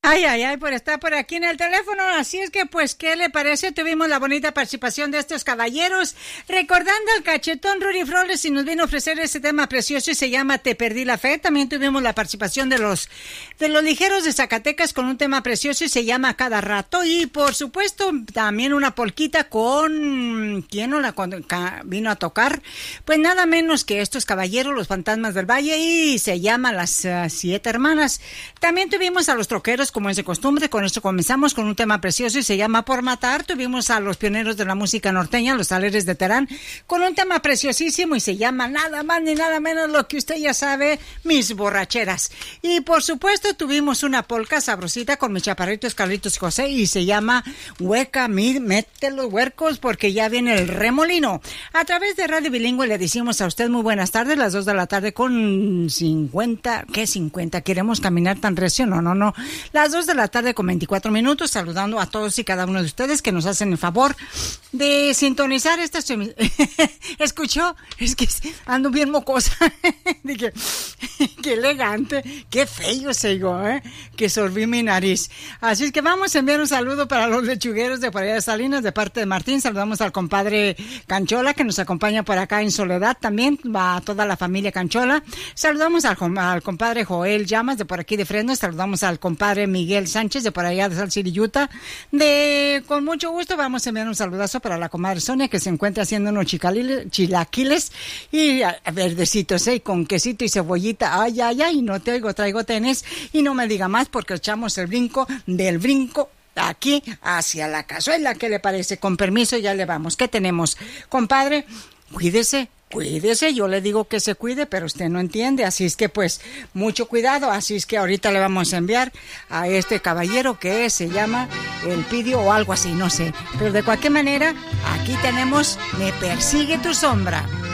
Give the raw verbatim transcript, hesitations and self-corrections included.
Ay, ay, ay, por estar por aquí en el teléfono. Así es que, pues, ¿qué le parece? Tuvimos la bonita participación de estos caballeros, recordando al cachetón Rudy Flores, y nos vino a ofrecer ese tema precioso y se llama Te perdí la fe. También tuvimos la participación de los de los ligeros de Zacatecas con un tema precioso y se llama Cada Rato. Y, por supuesto, también una polquita con... ¿Quién no la con... vino a tocar? Pues nada menos que estos caballeros, los Fantasmas del Valle, y se llama Las uh, Siete Hermanas. También tuvimos a los troqueros, como es de costumbre. Con esto comenzamos con un tema precioso y se llama Por Matar. Tuvimos a los pioneros de la música norteña, los Aleres de Terán, con un tema preciosísimo y se llama nada más ni nada menos lo que usted ya sabe, Mis Borracheras. Y por supuesto tuvimos una polca sabrosita con mis chaparritos Carlitos José y se llama Hueca, mi, mete los huercos porque ya viene el remolino. A través de Radio Bilingüe le decimos a usted muy buenas tardes, las dos de la tarde con cincuenta, ¿qué cincuenta? ¿Queremos caminar tan recio? No, no, no. Las dos de la tarde con veinticuatro minutos, saludando a todos y cada uno de ustedes que nos hacen el favor de sintonizar esta... ¿Escuchó? Es que ando bien mocosa. Dije, qué elegante, qué feo se yo, ¿eh? Que sorbí mi nariz. Así es que vamos a enviar un saludo para los lechugueros de por allá de Salinas, de parte de Martín. Saludamos al compadre Canchola, que nos acompaña por acá en Soledad también, va a toda la familia Canchola. Saludamos al, al compadre Joel Llamas, de por aquí de Fresno. Saludamos al compadre Miguel Sánchez, de por allá de Salsiriyuta. De, con mucho gusto vamos a enviar un saludazo para la comadre Sonia, que se encuentra haciendo unos chilaquiles y a, a verdecitos, ¿eh? Con quesito y cebollita. Ay, ay, ay, no te oigo, traigo tenis. Y no me diga más porque echamos el brinco del brinco aquí hacia la cazuela. ¿Qué le parece? Con permiso, ya le vamos. ¿Qué tenemos? Compadre, cuídese. Cuídese, yo le digo que se cuide, pero usted no entiende, así es que pues mucho cuidado, así es que ahorita le vamos a enviar a este caballero que se llama El Pidio o algo así, no sé, pero de cualquier manera, aquí tenemos Me Persigue Tu Sombra.